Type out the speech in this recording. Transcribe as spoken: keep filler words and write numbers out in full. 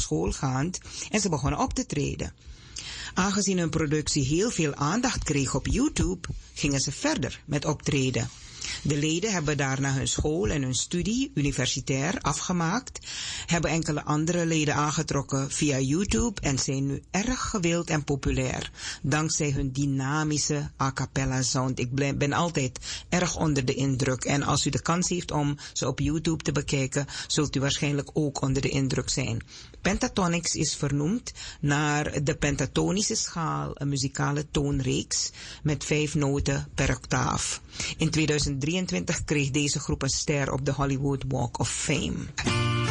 school gaand en ze begonnen op te treden. Aangezien hun productie heel veel aandacht kreeg op YouTube, gingen ze verder met optreden. De leden hebben daarna hun school en hun studie universitair afgemaakt, hebben enkele andere leden aangetrokken via YouTube en zijn nu erg gewild en populair, dankzij hun dynamische a cappella sound. Ik ben altijd erg onder de indruk en als u de kans heeft om ze op YouTube te bekijken, zult u waarschijnlijk ook onder de indruk zijn. Pentatonix is vernoemd naar de pentatonische schaal, een muzikale toonreeks met vijf noten per octaaf. In tweeduizend drieëntwintig kreeg deze groep een ster op de Hollywood Walk of Fame.